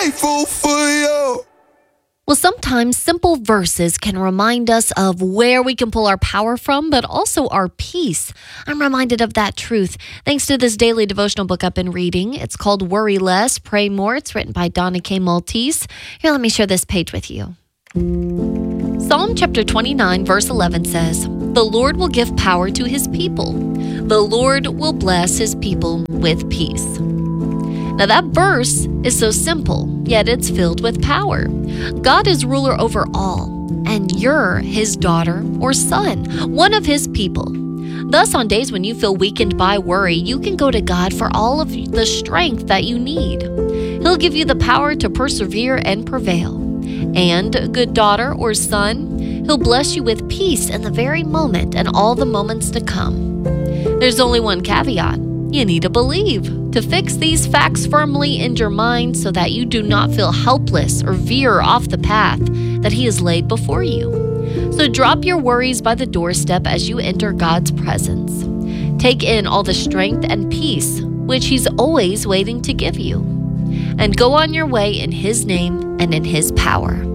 grateful for you. Well, sometimes simple verses can remind us of where we can pull our power from, but also our peace. I'm reminded of that truth thanks to this daily devotional book I've been reading. It's called Worry Less, Pray More. It's written by Donna K. Maltese. Here, let me share this page with you. Psalm chapter 29, verse 11 says, "The Lord will give power to his people. The Lord will bless his people with peace." Now that verse is so simple, yet it's filled with power. God is ruler over all, and you're his daughter or son, one of his people. Thus, on days when you feel weakened by worry, you can go to God for all of the strength that you need. He'll give you the power to persevere and prevail. And, good daughter or son, he'll bless you with peace in the very moment and all the moments to come. There's only one caveat. You need to believe to fix these facts firmly in your mind so that you do not feel helpless or veer off the path that he has laid before you. So drop your worries by the doorstep as you enter God's presence. Take in all the strength and peace which he's always waiting to give you. And go on your way in his name and in his power.